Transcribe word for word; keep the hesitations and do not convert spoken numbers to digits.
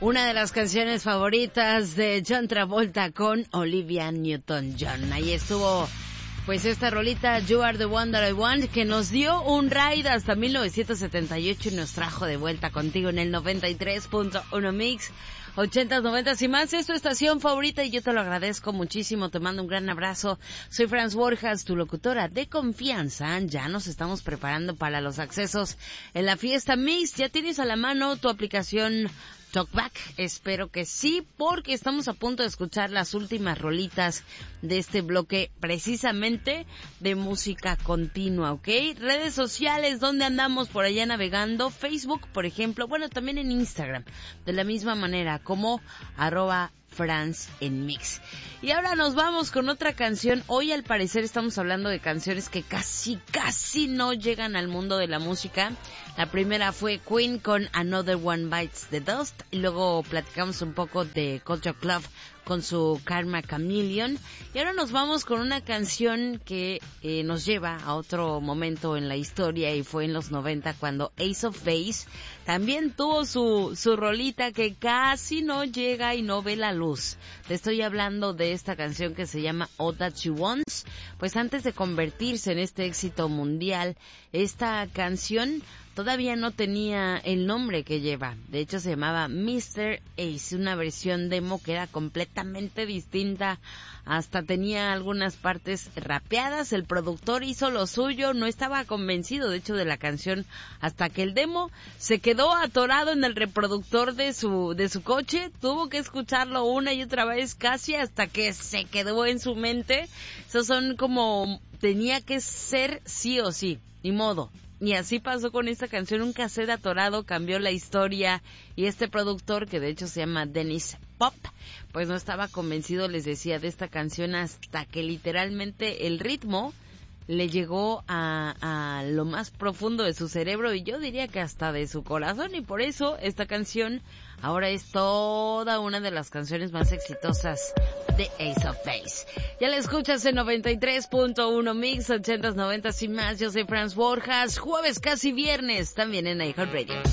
Una de las canciones favoritas de John Travolta con Olivia Newton-John. Ahí estuvo, pues, esta rolita, You Are the One That I Want, que nos dio un ride hasta mil novecientos setenta y ocho y nos trajo de vuelta contigo en el noventa y tres punto uno Mix. ochentas, noventas y más, es tu estación favorita y yo te lo agradezco muchísimo, te mando un gran abrazo. Soy Franz Borjas, tu locutora de confianza. Ya nos estamos preparando para los accesos en la fiesta Mix. ¿Ya tienes a la mano tu aplicación Talkback? Espero que sí, porque estamos a punto de escuchar las últimas rolitas de este bloque, precisamente de música continua, ¿ok? Redes sociales, ¿dónde andamos por allá navegando? Facebook, por ejemplo, bueno, también en Instagram, de la misma manera, como arroba Franz en Mix. Y ahora nos vamos con otra canción. Hoy al parecer estamos hablando de canciones que casi, casi no llegan al mundo de la música. La primera fue Queen con Another One Bites the Dust. Y luego platicamos un poco de Culture Club con su Karma Chameleon. Y ahora nos vamos con una canción que eh, nos lleva a otro momento en la historia, y fue en los noventa cuando Ace of Base también tuvo su, su rolita que casi no llega y no ve la luz. Te estoy hablando de esta canción que se llama All That She Wants. Pues antes de convertirse en este éxito mundial, esta canción todavía no tenía el nombre que lleva. De hecho se llamaba mister Ace, una versión demo que era completamente distinta. Hasta tenía algunas partes rapeadas. El productor hizo lo suyo, no estaba convencido de hecho de la canción hasta que el demo se quedó atorado en el reproductor de su de su coche. Tuvo que escucharlo una y otra vez casi hasta que se quedó en su mente. Esos son como, tenía que ser sí o sí, ni modo. Y así pasó con esta canción, un cassette atorado cambió la historia, y este productor, que de hecho se llama Dennis Pop, pues no estaba convencido, les decía, de esta canción hasta que literalmente el ritmo le llegó a, a lo más profundo de su cerebro, y yo diría que hasta de su corazón, y por eso esta canción ahora es toda una de las canciones más exitosas de Ace of Base. Ya la escuchas en noventa y tres punto uno Mix, ochentas, noventas y más. Yo soy Franz Borjas, jueves casi viernes, también en iHeartRadio.